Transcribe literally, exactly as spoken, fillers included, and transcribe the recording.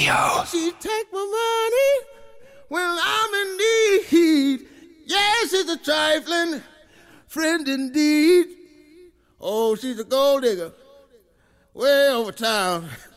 Radio. She take my money when I'm in need. Yes, she's a trifling friend indeed. Oh, she's a gold digger way over town.